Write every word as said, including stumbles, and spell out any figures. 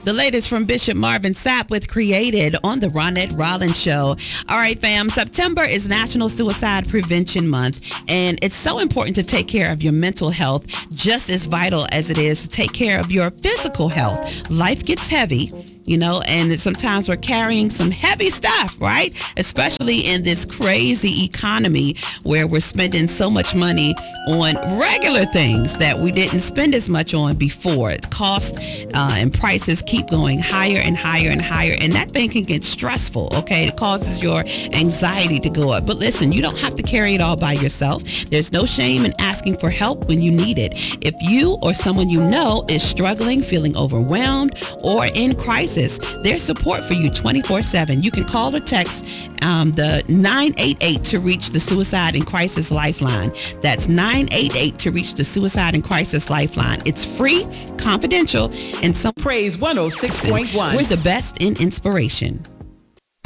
The latest from Bishop Marvin Sapp with Created on the Ronette Rollins Show. All right, fam, September is National Suicide Prevention Month, and it's so important to take care of your mental health, just as vital as it is to take care of your physical health. Life gets heavy, you know, and sometimes we're carrying some heavy stuff, right? Especially in this crazy economy where we're spending so much money on regular things that we didn't spend as much on before. Costs uh, and prices keep going higher and higher and higher, and that thing can get stressful, okay? It causes your anxiety to go up. But listen, you don't have to carry it all by yourself. There's no shame in asking for help when you need it. If you or someone you know is struggling, feeling overwhelmed, or in crisis, there's support for you twenty-four seven. You can call or text um, the nine eight eight to reach the Suicide and Crisis Lifeline. That's nine eight eight to reach the Suicide and Crisis Lifeline. It's free, confidential, and some Praise one oh six point one. We're the best in inspiration.